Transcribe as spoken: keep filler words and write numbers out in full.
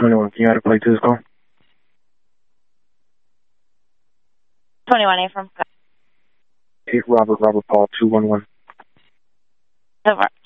twenty-one. Can you add a plate to this call? twenty-one A from Eight Robert Robert Paul two one one. Over.